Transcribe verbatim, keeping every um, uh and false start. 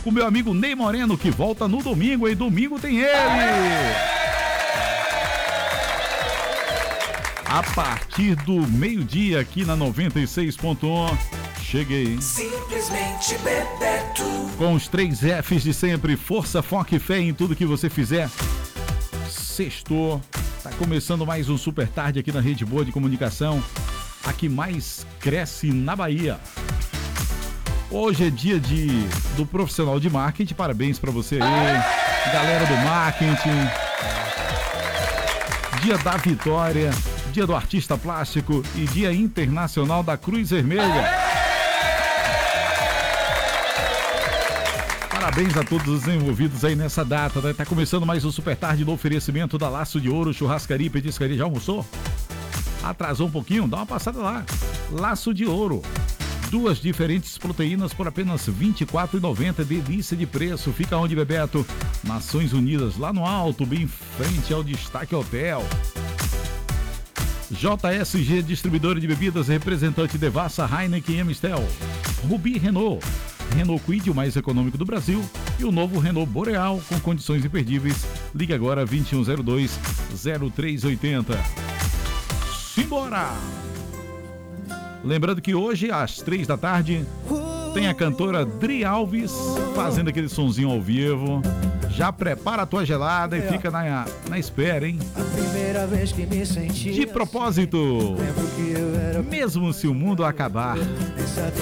com meu amigo Ney Moreno, que volta no domingo, e domingo tem ele! A partir do meio-dia aqui na noventa e seis ponto um, cheguei. Simplesmente Bebeto. Com os três Fs de sempre, força, foco e fé em tudo que você fizer. Sextou, tá começando mais um Super Tarde aqui na Rede Boa de Comunicação, a que mais cresce na Bahia. Hoje é dia de, do profissional de marketing, parabéns pra você aí, galera do marketing. Dia da Vitória, dia do artista plástico e dia internacional da Cruz Vermelha. Parabéns a todos os envolvidos aí nessa data, né? Tá começando mais um Super Tarde no oferecimento da Laço de Ouro, churrascaria e petiscaria. Já almoçou? Atrasou um pouquinho? Dá uma passada lá. Laço de Ouro. Duas diferentes proteínas por apenas vinte e quatro reais e noventa centavos. Delícia de preço. Fica onde, Bebeto? Nações Unidas, lá no alto, bem em frente ao Destaque Hotel. J S G, distribuidora de bebidas, representante Devassa, Heineken e Amistel. Rubi Renault. Renault Kwid, o mais econômico do Brasil, e o novo Renault Boreal, com condições imperdíveis. Ligue agora vinte e um zero dois, zero três oito zero. Simbora! Lembrando que hoje, às três da tarde, tem a cantora Dri Alves fazendo aquele sonzinho ao vivo. Já prepara a tua gelada e fica na, na espera, hein? A primeira vez que me senti de propósito, assim, lembro que eu era mesmo se o mundo acabar,